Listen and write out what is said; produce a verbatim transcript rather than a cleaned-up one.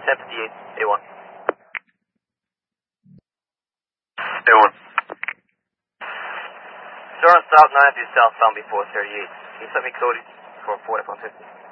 ten fifty-eight, A one. A one. Sir on south nine to southbound before thirty-eight. Can you set me code for forty-one fifty?